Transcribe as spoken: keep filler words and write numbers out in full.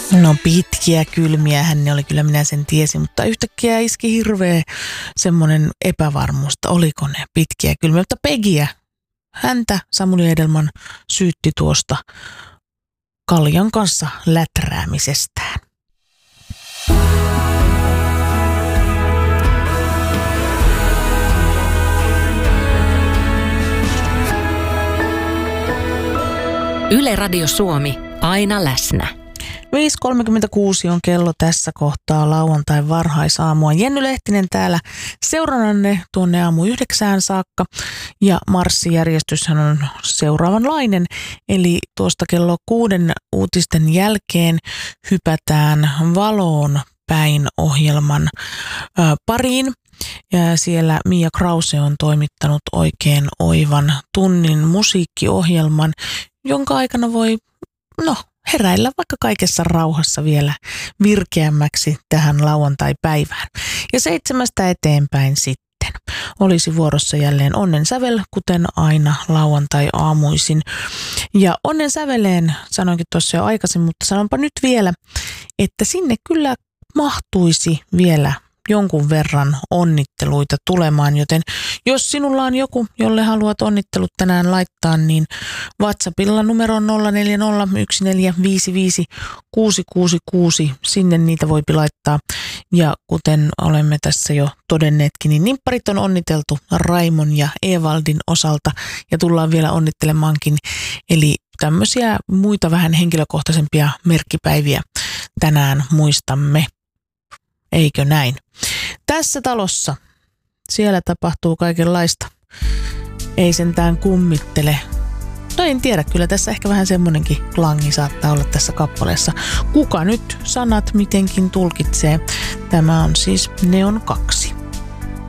No pitkiä kylmiähän ne oli, kyllä minä sen tiesin, mutta yhtäkkiä iski hirveä semmoinen epävarmuus, että oliko ne pitkiä kylmiä. Mutta Pegiä, häntä Samuli Edelman syytti tuosta kaljan kanssa läträämisestään. Yle Radio Suomi, aina läsnä. viisi kolmekymmentäkuusi on kello tässä kohtaa lauantai varhaisaamua. Jenny Lehtinen täällä seurannanne tuonne aamu yhdeksään saakka ja marssijärjestyshän on seuraavanlainen. Eli tuosta kello kuuden uutisten jälkeen hypätään Valoon päin ohjelman ö, pariin. Ja siellä Mia Krause on toimittanut oikein oivan tunnin musiikkiohjelman, jonka aikana voi, no, heräillä vaikka kaikessa rauhassa vielä virkeämmäksi tähän lauantai-päivään. Ja seitsemästä eteenpäin sitten olisi vuorossa jälleen Onnen sävel, kuten aina lauantai-aamuisin. Ja Onnen säveleen sanoinkin tuossa jo aikaisin, mutta sanonpa nyt vielä, että sinne kyllä mahtuisi vielä jonkun verran onnitteluita tulemaan, joten jos sinulla on joku, jolle haluat onnittelut tänään laittaa, niin WhatsAppilla numero nolla neljä nolla yksi neljä viisi viisi kuusi kuusi kuusi, sinne niitä voi laittaa. Ja kuten olemme tässä jo todenneetkin, niin nimpparit on onniteltu Raimon ja Evaldin osalta ja tullaan vielä onnittelemaankin. Eli tämmöisiä muita vähän henkilökohtaisempia merkkipäiviä tänään muistamme. Eikö näin? Tässä talossa, siellä tapahtuu kaikenlaista. Ei sentään kummittele. No en tiedä, kyllä tässä ehkä vähän semmonenkin klangi saattaa olla tässä kappaleessa. Kuka nyt sanat mitenkin tulkitsee? Tämä on siis Neon kaksi.